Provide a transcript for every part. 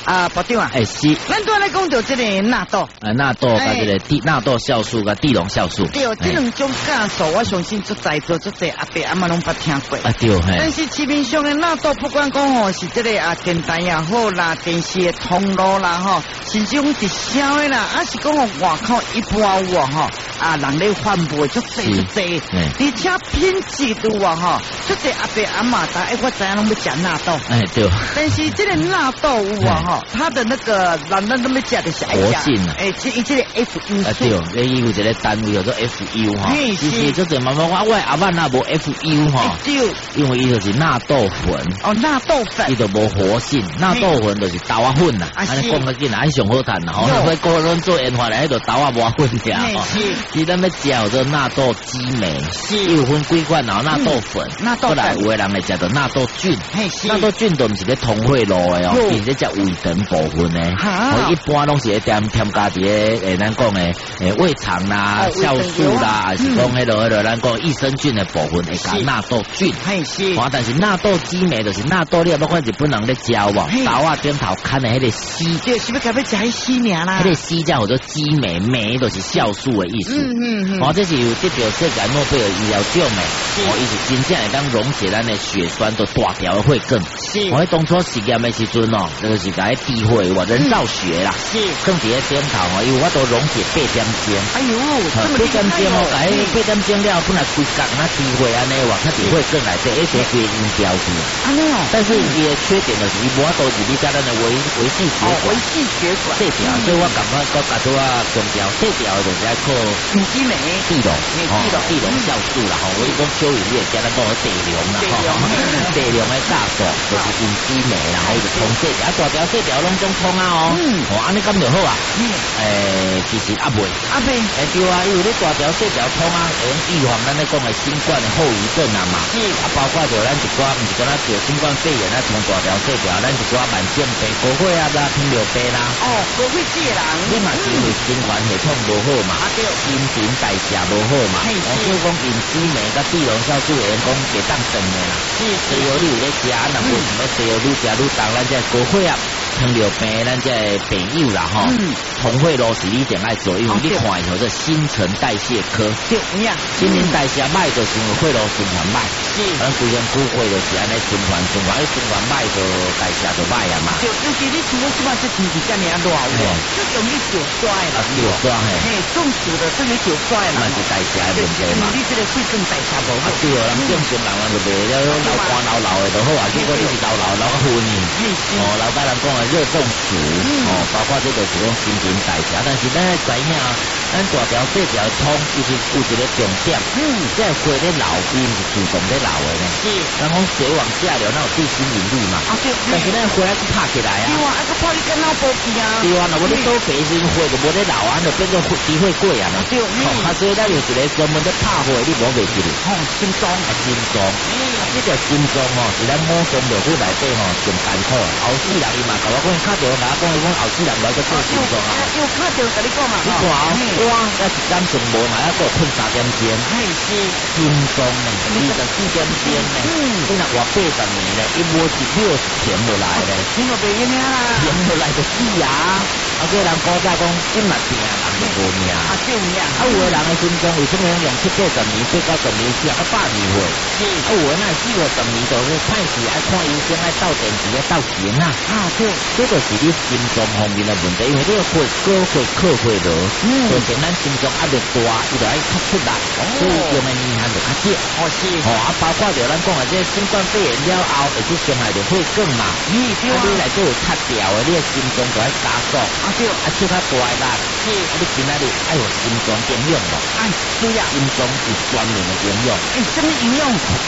部长啊， 是。 咱都来讲到这个纳豆， 纳豆甲这个纳豆酵素甲地龙酵素。 对，这两种酵素，我相信在座这阿伯阿妈拢捌听过。 对， 但是市面上的纳豆，不管讲是这个电台也好啦，电视的通路啦甚至讲直销的啦，是讲外口一般有人咧贩卖足济，而且品质都足济阿伯阿妈我知影拢要食纳豆。 对。 但是这个纳豆有它的那个人都要食的是活性这个 FU 对，你有一个单位叫做 FU 其实这个慢慢我阿爸那无 FU 对， 因为伊就是纳豆粉。 纳豆粉， 伊就无活性，纳豆粉就是豆仔粉啦。安尼讲个紧，安上好谈啦。所以个人做研发来，迄个豆仔无粉食。其实咱要食有做纳豆激酶，有分几款然后纳豆粉，过来有的人来食到纳豆菌。纳豆菌都毋是咧通血路的伊是食胃肠部分的。一般拢是添加伫诶，咱讲诶胃肠啦、酵素啦，还是讲迄个咱讲益生菌的部分会加纳豆菌。但是纳豆激酶就是纳豆，你也不管日本人咧教无，豆仔顶头看的迄个硒， 对，是不是该要食迄硒尔啦？ 迄个硒叫做激酶，酶就是酵素的意思。这是有得到世界诺贝尔医疗奖的，伊是真正会当溶解咱的血栓，都大条的血管。我当初实验的时阵就是甲迄避讳人造血啦，放伫咧顶头因为我都溶解8点钟。 哎呦 ，8点钟8点钟了，本来规角避讳安尼话，它只会更来这些血因标志。但是伊的缺点就是伊无法度入去甲咱的维系血管，细条，所以我感觉我甲做强调细条就是要靠激酶、 地龙酵素啦我一讲蚯蚓你会惊咱讲地龙啦地龙的酵素就是因激酶啦伊就通细条，大条细条拢总通安尼咁就好其实未对因为你大条细条通会用预防咱咧讲的新冠的后遗症嘛，包括着咱一寡毋是敢若着新冠肺炎从大条细条，咱一寡慢性病、高血压啦、糖尿病啦， 高血脂的人， 你嘛是因为循环系统无好嘛，新陈代谢无好嘛，所以讲因激酶甲地龙酵素会讲袂当长的啦，所以你有咧食，那为什么西药愈食愈重，咱这高血压、糖尿病，咱这朋友啦通血路是你一定爱做，因为你看以后这新陈代谢科，新陈代谢歹就是因为血路循环歹，咱规身躯血就是安尼循环，循环歹就代谢就歹啊嘛。 尤其你像我即摆这天气遮尔热最容易久衰啦，中暑的这个久衰啦， 嘛是代谢的问题嘛。 你这个血管代谢无好， 对啊，咱正常人就袂了老寒老的就好啊。结果你是老昏去，老家人讲的热中暑，包括这个是讲新陈代谢，但是咱知影，咱大条细条通其实有一个重点，这血咧流，伊毋是自动咧流的呢。人讲水往下流，那有地心引力嘛。但是咱血还是拍起来啊。 对啊，还拍你跟脑部去啊。 对啊，若无你倒白时血就无咧流啊，就变做低血过啊嘛。 对， 所以咱有一个专门咧拍血，你无袂记哩。 心脏。 这条心脏是咱某种落去内底真艰苦。后世人伊嘛甲我讲，卡着甲我讲，伊讲后世人来个做心脏啊。 有卡着甲你讲嘛？ 你看哇，要一点钟无嘛，还佫困3点钟。心脏呢，24点钟呢，你若活80年呢，伊无是60停落来咧， 停落袂用啊啦， 停落来就死啊！个人古早讲，心若病，人就无命。 对命。 有的人的心脏为什么用70-80年、80-90年死100年岁？有的那40-50年就是歹势，爱看医生，爱斗电池，爱斗钱啊！对，这就是你心脏方面的问题，因为你血高血靠血落，造成咱心脏压力大，伊就爱较出力，所以用的年限就较少。包括着咱讲的这新冠肺炎了后，会去伤害着血管嘛。你内底有塌掉的，你的心脏就爱加速，出较大力。你今仔日爱有心脏营养无？ 需要。 心脏是专门的营养。 什么营养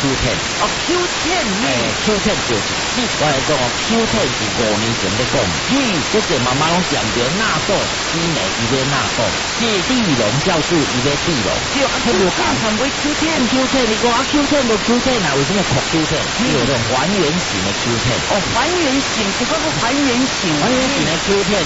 ？Q10。Q10 就是我来讲Q10是5年前咧讲。这个妈妈拢强调纳豆激酶伊要纳豆，地龙酵素伊要地龙。 他无讲含为Q10， 你讲Q10无Q10啊？为什么靠Q10？有种还原型的Q10。 还原型，这个还原型。 还原型的Q10甲我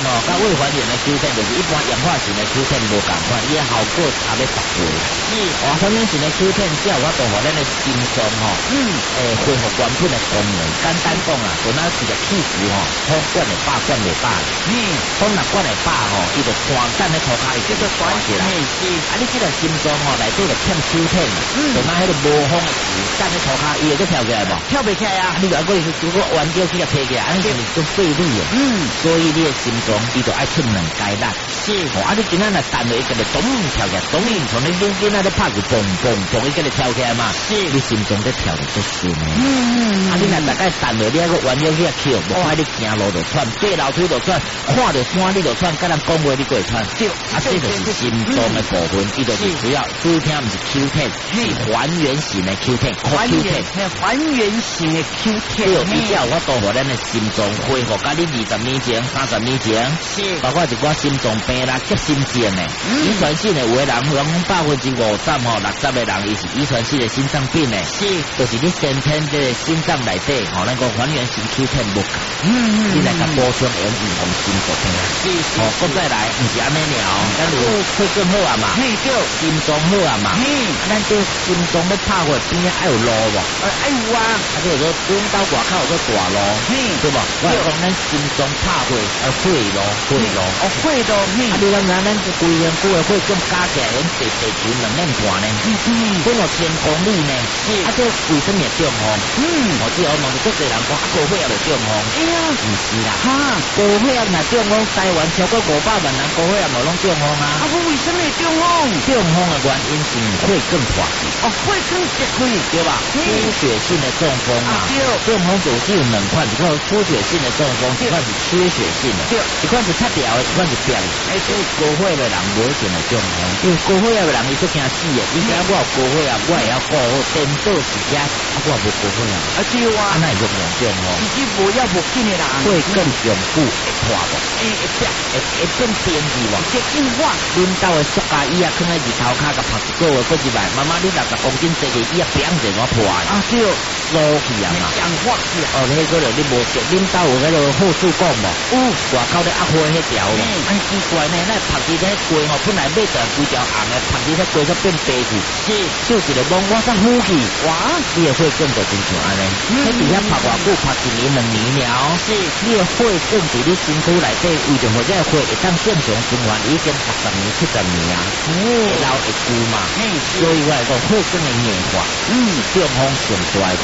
未还原的 Q10 就是一般氧化型的 Q10 无共款，伊的效果差要10倍。还原型的 Q10 只有我度互咱的心脏恢复原本的功能。简单讲啊，就那一个气质风管会饱，管袂饱。风若管会饱伊就关等咧涂骹，伊就关起来。你这个心脏内底就欠 Q10，就那迄个无风的时，等咧涂骹，伊会跳起来无？ 跳袂起来啊！ 你如果弯腰去甲提起来，安尼是就费力啊。所以你的心脏伊就爱出2阶力。你今仔若弹落一个咚跳起来，咚从你中间那咧拍就嘣嘣嘣，伊个咧跳起来嘛。你心脏在跳就足顺的。你若大概弹落，你还个弯腰去跳，无快你行路就喘，爬楼梯就喘，看着山你就喘，甲人讲话你过会喘。这就是心脏的部分，伊就是主要注意听，毋是 Q10， 是还原型的 Q10， 还原型的 Q10。 比较我度互咱的心脏恢复，甲你20年前、30年前，包括一寡心脏病啦、急性症的、遗传性的，有的人50%、60%的人，伊是遗传性的心脏病的，就是你先天的心脏内底，咱讲还原型 Q10 无够，你来甲补充用预防心脏病。搁再来，毋是安尼了，咱有会更好啊嘛，心脏好啊嘛，咱这心脏要拍火边爱有路无？ 爱有啊， 就说阮兜外口有个大路，对无？我讲咱心脏拍火血路。你讲咱规个血更加起来，地球2年半呢，本有1000公里呢，这为什么会中风？我只有问足侪人讲，高血压就中风？唔是啦，高血压若中风，台湾超过500万人高血压无拢中风啊？ 为什么会中风？ 中风的原因是血更破去， 血更结开， 对吧？出血性的中风嘛，中风就是有2款，一款出血性的中风，一款是缺血性的，一款是拆掉的，一款是变的。所以高血的人无一定会中风，因为高血压的人伊足惊死的，你讲我有高血压，我也要顾好颠倒时间，我无高血压， 对啊， 那会容易中风。 其实无要无紧的人， 会更永久会破无，会变变去无， 这硬化。 恁兜的塑胶椅放在日头骹，甲拍一个月，过一摆，妈妈你60公斤坐个椅啊，砰一下我破的。对，缩去啊嘛，氧化去。迄个你无食，恁兜有迄个好处讲无？外口咧压花迄条无？奇怪呢，那拍伫咧鸡本来买着规条红的，拍伫咧鸡都变白去。手一个摸我才呼气，哇！你的血更就真像安尼。迄伫遐拍偌久，拍1年2年了。你的血更伫你身躯内底，为着或者血会当正常循环，已经60年、70年啊，会老会久嘛。所以我来讲，血更会硬化，中风上大。